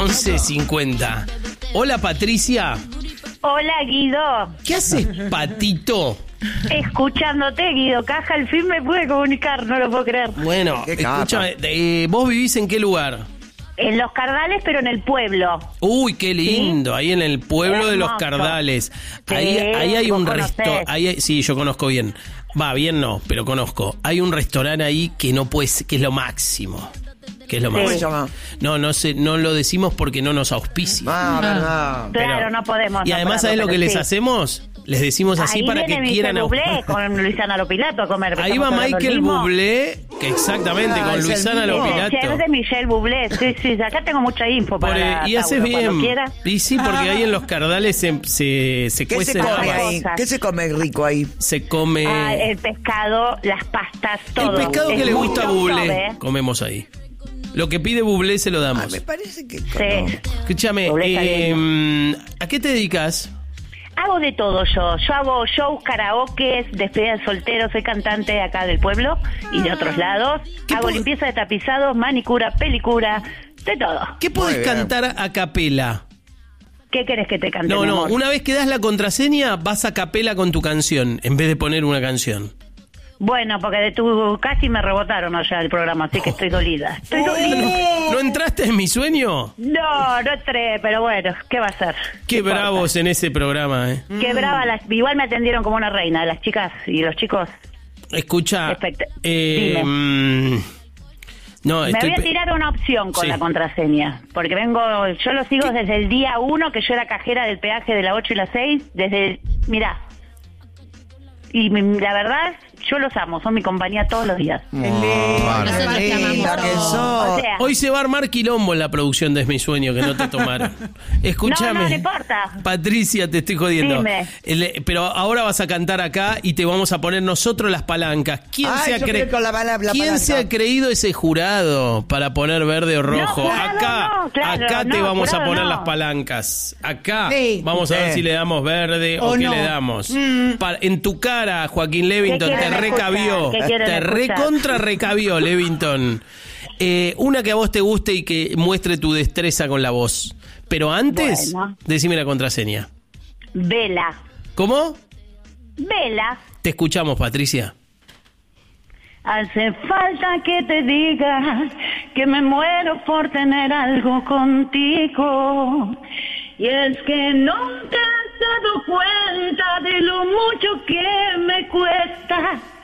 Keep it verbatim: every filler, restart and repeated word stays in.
once cincuenta. Hola, Patricia. Hola, Guido. ¿Qué haces, patito? Escuchándote, Guido Caja, al fin me pude comunicar, no lo puedo creer. Bueno, escúchame, eh, ¿vos vivís en qué lugar? En Los Cardales, pero en el pueblo. Uy, qué lindo, ¿sí? Ahí en el pueblo Hermoso. de Los Cardales. Sí, ahí, ahí hay un restaurante. Sí, yo conozco bien. Va, bien no, pero conozco. Hay un restaurante ahí que no puede ser, que es lo máximo. Que es lo Sí. máximo. No, no sé, no lo decimos porque no nos auspicia. Ah, verdad. Claro, Pero- no podemos. Y no además, podemos, ¿sabés lo que pero les sí. hacemos? Les decimos así Ahí para que viene quieran... Michel au- Bublé con Luisana Lopilato a comer. Ahí va Estamos hablando Michael del mismo. Bublé, que exactamente, Ah, con es el Luisana mismo. Lopilato. Es de Michel Bublé, sí, sí, acá tengo mucha info Por, para eh, y haces Tauro, cuando bien. quiera. Y sí, porque ahí en Los Cardales se, se, se ¿Qué se cuecen come habas. ahí? cosas. ¿Qué se come rico ahí? Se come... Ah, el pescado, las pastas, todo. El pescado Es que le muy gusta a top, Bublé, ¿eh? comemos ahí. Lo que pide Bublé se lo Ah, damos. me parece que... Sí. Escúchame, Bublé está eh, ¿a qué te dedicas? Hago de todo yo. Yo hago shows, karaokes, despedida de solteros, soy cantante acá del pueblo y de otros lados. ¿Qué Hago po- limpieza de tapizados, manicura, pelicura, de todo. ¿Qué podés Muy bien. cantar a capela? ¿Qué querés que te cante, No, mi no, amor? una vez que das la contraseña, vas a capela con tu canción, en vez de poner una canción. Bueno, porque de tu casi me rebotaron allá el programa, así que estoy dolida. Estoy dolida. ¿No, no entraste en mi sueño? No, no entré, pero bueno, ¿qué va a ser? Qué No importa. bravos en ese programa, eh. Qué brava, las, igual me atendieron como una reina, las chicas y los chicos. Escucha, Perfecto. eh, Dime. mm, no, Me estoy voy a pe- tirar una opción con Sí. la contraseña, porque vengo, yo lo sigo desde el día uno, que yo era cajera del peaje de la ocho y la seis, desde, mirá, y mi- la verdad, yo los amo, son mi compañía todos los días. Qué linda Nosotros te amamos que todos. sos. O sea, Hoy se va a armar quilombo en la producción de Es mi sueño, que no te tomaron. Escúchame. No, no, no importa. Patricia, te estoy jodiendo. Dime. El- pero ahora vas a cantar acá y te vamos a poner nosotros las palancas. ¿Quién, Ay, se, ha yo cre- quiero con la bala- la ¿Quién palanca. se ha creído ese jurado para poner verde o rojo? jurado acá, no, claro, acá te no, vamos a jurado poner no. las palancas. Acá Sí. vamos a ver Sí. si le damos verde o, O qué no. le damos. Pa- en tu cara, Joaquín Levington, ¿Qué te quieren recabió. escuchar? ¿Qué quieren Te escuchar? recontra recabió, Levington. Eh, una que a vos te guste y que muestre tu destreza con la voz. Pero antes, Bueno. decime la contraseña. Vela, ¿Cómo? vela. Te escuchamos, Patricia. Hace falta que te diga que me muero por tener algo contigo. Y es que no te has dado cuenta de lo mucho que me cuesta